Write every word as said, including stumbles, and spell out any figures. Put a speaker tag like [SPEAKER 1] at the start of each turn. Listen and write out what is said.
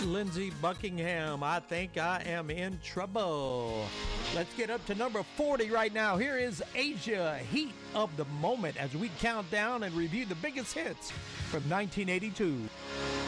[SPEAKER 1] Lindsey Buckingham, I Think I Am in Trouble. Let's get up to number forty right now. Here is Asia, Heat of the Moment, as we count down and review the biggest hits from nineteen eighty-two.